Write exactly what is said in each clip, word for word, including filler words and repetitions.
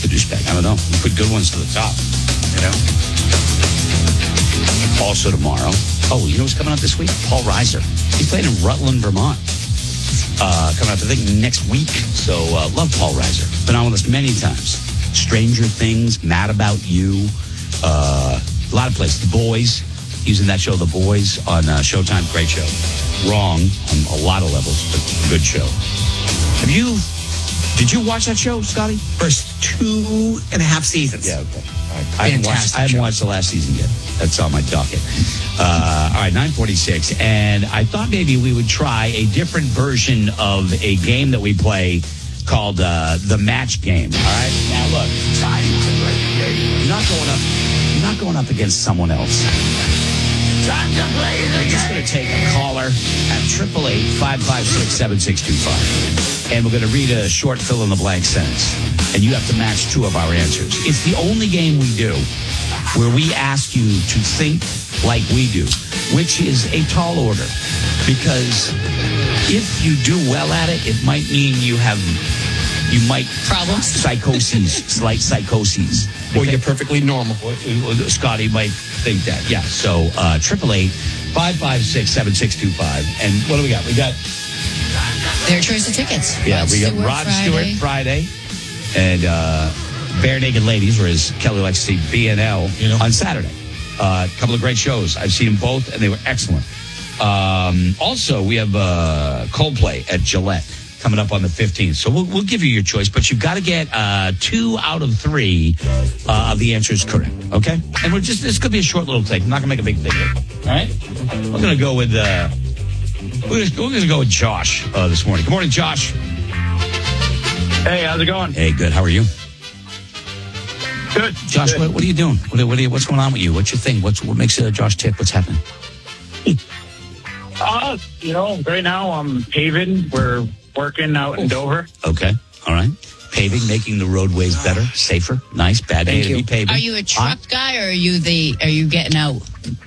the douchebag. I don't know. We put good ones to the top, you know? Also tomorrow. Oh, you know what's coming up this week? Paul Reiser. He's playing in Rutland, Vermont. Uh, coming up, I think, next week. So, uh, love Paul Reiser. Been on with us many times. Stranger Things, Mad About You. Uh, a lot of places. The Boys. Using that show, The Boys, on uh, Showtime. Great show. Wrong on a lot of levels, but good show. Have you, did you watch that show, Scotty? First two and a half seasons. Yeah, okay. All right. I haven't, watched, I haven't watched the last season yet. That's on my docket. Uh, all right, nine forty-six. And I thought maybe we would try a different version of a game that we play called uh, the match game. All right? Now, look. You're not going up, you're not going up against someone else. We're just going to take a caller at triple eight, five five six, seven six two five. And we're going to read a short fill-in-the-blank sentence. And you have to match two of our answers. It's the only game we do where we ask you to think like we do, which is a tall order. Because if you do well at it, it might mean you have... You might... Problems? Psychoses. Slight psychoses. Or you're perfectly normal. Scotty might think that. Yeah. So, uh, triple eight, five five six, seven six two five. And what do we got? We got... Their choice of tickets. Yeah, Rod we got Stewart Rod Friday. Stewart Friday. And uh, Bare Naked Ladies, or as Kelly likes to see, B N L, you know, on Saturday. Uh, a couple of great shows. I've seen them both, and they were excellent. Um, also, we have uh, Coldplay at Gillette coming up on the fifteenth. So we'll, we'll give you your choice, but you've got to get uh, two out of three uh, of the answers correct, okay? And we're just, this could be a short little thing. I'm not going to make a big thing of it, all right? We're going to go with, uh, we're going to go with Josh uh, this morning. Good morning, Josh. Hey, how's it going? Hey, good. How are you? Good. Josh, Good. What, what are you doing? What, what are you, what's going on with you? What's your thing? What's, what makes uh, Josh tick? What's happening? Uh, you know, right now I'm paving. We're working out in Dover. Okay. All right. Paving, making the roadways better, safer, nice. Bad day to be paving. Are you a truck guy, or are you the? Are you getting out?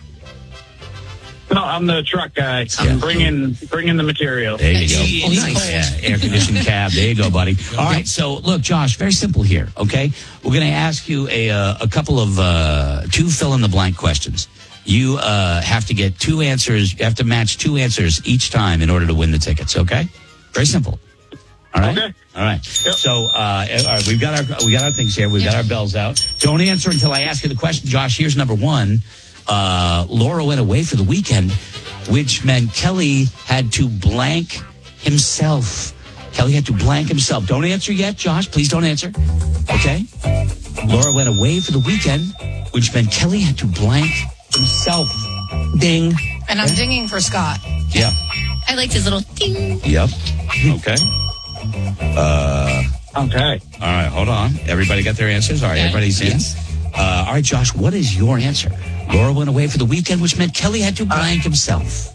No, I'm the truck guy. I'm Yeah. bringing bringing the material. There you go. Oh, nice. Yeah, air-conditioned cab. There you go, buddy. All right, so look, Josh, very simple here, okay? We're going to ask you a uh, a couple of, uh, two fill-in-the-blank questions. You uh, have to get two answers. You have to match two answers each time in order to win the tickets, okay? Very simple. All right? Okay. All right. Yep. So, uh, all right, we've got our we got our things here. We've got our bells out. Don't answer until I ask you the question. Josh, here's number one. Uh, Laura went away for the weekend, which meant Kelly had to blank himself. Kelly had to blank himself. Don't answer yet, Josh. Please don't answer. Okay? Laura went away for the weekend, which meant Kelly had to blank himself. Ding. And I'm dinging for Scott. Yeah. I liked his little ding. Yep. Okay. Uh, Okay. all right, hold on. Everybody got their answers? All right, Yeah. everybody's in. Yes. Uh, all right, Josh, what is your answer? Laura went away for the weekend, which meant Kelly had to blank himself.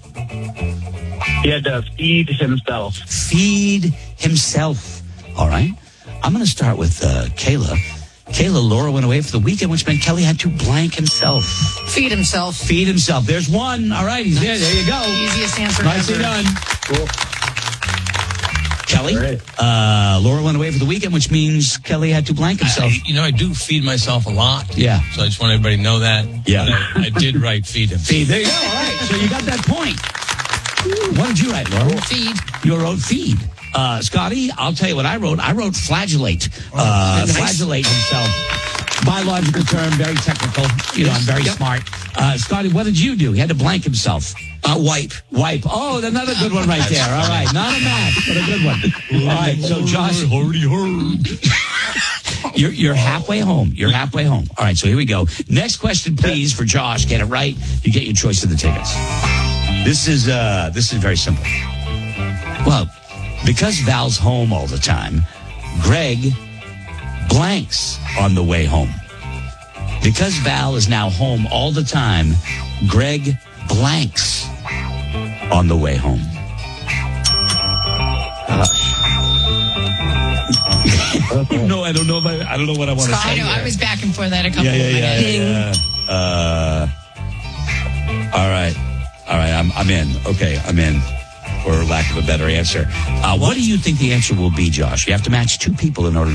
He had to feed himself. Feed himself. All right. I'm going to start with uh, Kayla. Kayla, Laura went away for the weekend, which meant Kelly had to blank himself. Feed himself. Feed himself. There's one. All right, he's there. There you go. Easiest answer Nicely ever. done. Cool. Kelly, Great. uh, Laura went away for the weekend, which means Kelly had to blank himself. I, you know, I do feed myself a lot. Yeah. So I just want everybody to know that. Yeah. But I, I did write feed him. Feed. There you go. All right. So you got that point. What did you write, Laura? Feed. You wrote feed. Uh, Scotty, I'll tell you what I wrote. I wrote flagellate. Uh, nice. Flagellate himself. Biological term, very technical. You know, I'm very Yep. smart. Uh, Scotty, what did you do? He had to blank himself. Uh, wipe. Wipe. Oh, another good one right there. All right. Not a match, but a good one. All right. So, Josh, already heard. you're, you're halfway home. You're halfway home. All right. So here we go. Next question, please, for Josh. Get it right. You get your choice of the tickets. This is, uh, this is very simple. Well, because Val's home all the time, Greg blanks on the way home. Because Val is now home all the time, Greg blanks on the way home. No, I don't know. But I don't know what I want to Scott, say. I know. I here. was back and forth that a couple Yeah, yeah, of yeah, minutes. yeah, yeah. Uh, all right, all right. I'm I'm in. Okay, I'm in. For lack of a better answer, uh, what do you think the answer will be, Josh? You have to match two people in order to